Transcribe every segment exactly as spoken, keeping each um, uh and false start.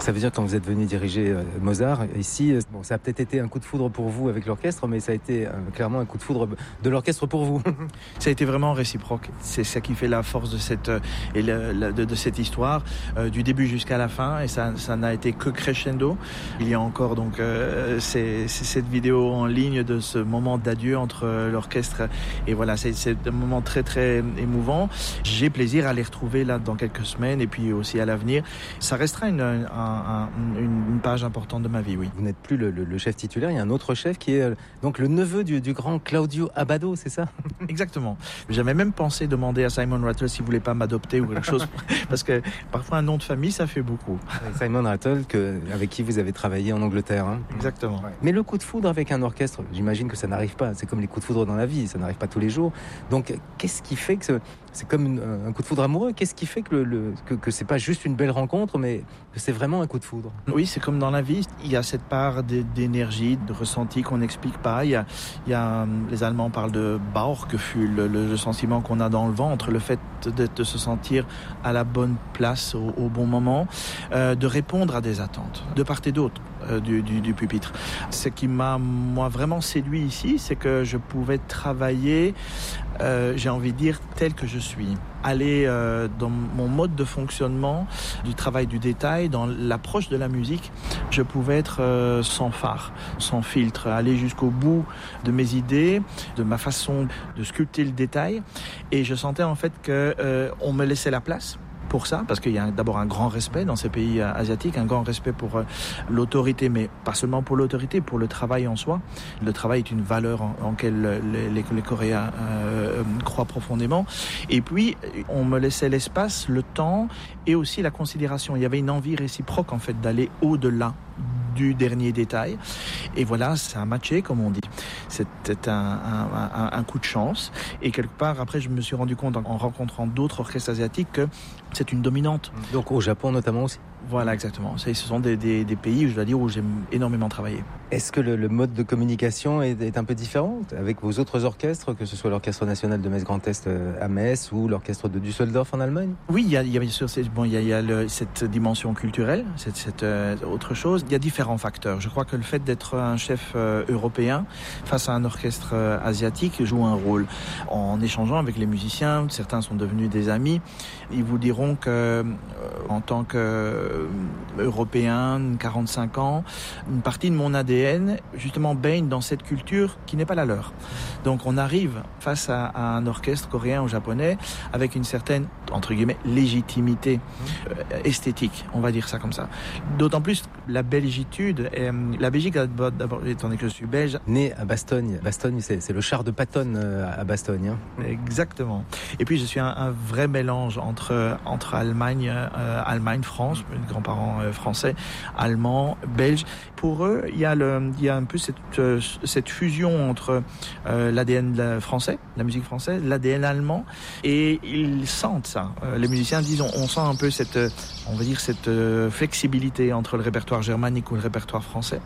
ça veut dire que quand vous êtes venu diriger euh, Mozart, ici, euh, bon, ça a peut-être été un coup de foudre pour vous avec l'orchestre, mais ça a été euh, clairement un coup de foudre de l'orchestre pour vous. Ça a été vraiment réciproque. C'est ça qui fait la force de cette, euh, et le, la, de, de cette histoire, euh, du début jusqu'à la fin, et ça, ça n'a été que crescendo. Il y a encore donc euh, c'est, c'est cette vidéo en ligne de ce moment d'adieu entre euh, l'orchestre, et voilà, c'est, c'est un moment très très émouvant. J'ai plaisir à les retrouver là dans quelques semaines, et puis aussi à l'avenir. Ça restera une, un, un, une page importante de ma vie, oui. Vous n'êtes plus le, le, le chef titulaire, il y a un autre chef qui est euh, donc le neveu du, du grand Claudio Abbado, c'est ça? Exactement. J'avais même pensé demander à Simon Rattle s'il voulait pas m'adopter ou quelque chose, parce que parfois un nom de famille ça fait beaucoup. Simon Rattle, que, avec qui vous avez travaillé en Angleterre. Hein. Exactement. Ouais. Mais le coup de foudre avec un orchestre, j'imagine que ça n'arrive pas. C'est comme les coups de foudre dans la vie, ça n'arrive pas tous les jours. Donc qu'est-ce qui fait que ce, c'est comme une, un coup de foudre amoureux? Qu'est-ce qui fait que, le, le, que, que c'est pas juste une belle rencontre, mais que c'est vraiment un coup de foudre? Oui, c'est comme dans la vie. Il y a cette part d'énergie, de ressenti qu'on n'explique pas. Il y a, il y a, les Allemands parlent de Bauchgefühl, le, le sentiment qu'on a dans le ventre, le fait de, de se sentir à la bonne place au, au bon moment, euh, de répondre à des attentes de part et d'autre euh, du, du, du pupitre. Ce qui m'a moi vraiment séduit ici, c'est que je pouvais travailler, euh, j'ai envie de dire, tel que je suis. Aller euh, dans mon mode de fonctionnement, du travail du détail, dans l'approche de la musique, je pouvais être euh, sans phare, sans filtre, aller jusqu'au bout de mes idées, de ma façon de sculpter le détail, et je sentais en fait que euh, on me laissait la place pour ça, parce qu'il y a d'abord un grand respect dans ces pays asiatiques, un grand respect pour euh, l'autorité, mais pas seulement pour l'autorité, pour le travail en soi. Le travail est une valeur en, en laquelle les, les, les Coréens euh, croient profondément. Et puis, on me laissait l'espace, le temps et aussi la considération. Il y avait une envie réciproque, en fait, d'aller au-delà du dernier détail. Et voilà, ça a matché, comme on dit. C'était un, un, un, un coup de chance. Et quelque part, après, je me suis rendu compte, en rencontrant d'autres orchestres asiatiques, que c'est une dominante. Donc au Japon notamment aussi? Voilà, exactement. Ce sont des, des, des pays, je dois dire, où j'ai énormément travaillé. Est-ce que le, le mode de communication est, est un peu différent avec vos autres orchestres, que ce soit l'Orchestre National de Metz-Grand Est à Metz ou l'Orchestre de Düsseldorf en Allemagne? Oui, il y a, il y a bien sûr bon, il y a, il y a le, cette dimension culturelle, cette, cette euh, autre chose. Il y a différents facteurs. Je crois que le fait d'être un chef euh, européen face à un orchestre euh, asiatique joue un rôle. En échangeant avec les musiciens, certains sont devenus des amis. Ils vous diront que, euh, en tant que euh, européen, quarante-cinq ans, une partie de mon A D N, justement, baigne dans cette culture qui n'est pas la leur. Donc, on arrive face à, à un orchestre coréen ou japonais avec une certaine, entre guillemets, légitimité euh, esthétique, on va dire ça comme ça. D'autant plus la belgitude, euh, la Belgique, d'abord, étant donné que je suis belge. Né à Bastogne. Bastogne, c'est, c'est le char de Patton euh, à Bastogne. Hein. Exactement. Et puis, je suis un, un vrai mélange entre, entre Allemagne, euh, Allemagne, France, mes grands-parents euh, français, allemands, belges. Pour eux, il y a, le, il y a un peu cette, euh, cette fusion entre euh, l'A D N français, la musique française, l'A D N allemand, et ils sentent ça. Euh, les musiciens disent, on, on sent un peu cette, on va dire, cette euh, flexibilité entre le répertoire germanique ou le répertoire français.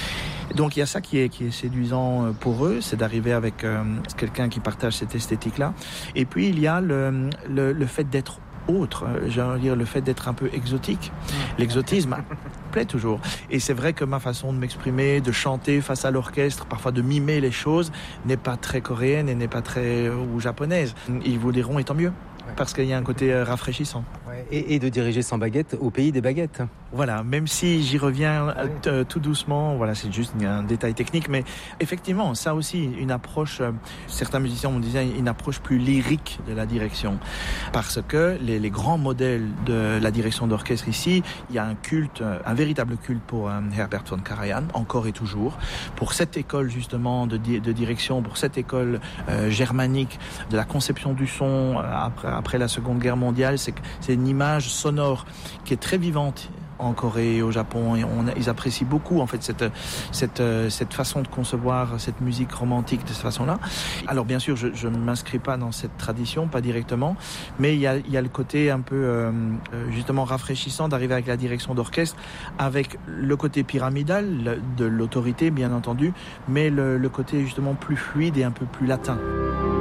Donc il y a ça qui est, qui est séduisant pour eux, c'est d'arriver avec euh, quelqu'un qui partage cette esthétique-là. Et puis il y a le, le, le fait d'être autre, j'ai envie de dire le fait d'être un peu exotique. L'exotisme plaît toujours. Et c'est vrai que ma façon de m'exprimer, de chanter face à l'orchestre, parfois de mimer les choses, n'est pas très coréenne et n'est pas très ou japonaise. Ils vous diront, et tant mieux, parce qu'il y a un côté rafraîchissant. Et, et de diriger sans baguette au pays des baguettes. Voilà, même si j'y reviens ah oui. t- tout doucement, voilà, c'est juste un détail technique, mais effectivement, ça aussi, une approche, euh, certains musiciens me disaient, une approche plus lyrique de la direction. Parce que les, les grands modèles de la direction d'orchestre ici, il y a un culte, un véritable culte pour euh, Herbert von Karajan, encore et toujours, pour cette école justement de, di- de direction, pour cette école euh, germanique de la conception du son euh, après, après la Seconde Guerre mondiale, c'est, c'est une image sonore qui est très vivante en Corée et au Japon, et on, ils apprécient beaucoup en fait cette, cette, cette façon de concevoir cette musique romantique de cette façon-là. Alors bien sûr, je ne m'inscris pas dans cette tradition, pas directement, mais il y a, il y a le côté un peu euh, justement rafraîchissant d'arriver avec la direction d'orchestre, avec le côté pyramidal de l'autorité bien entendu, mais le, le côté justement plus fluide et un peu plus latin.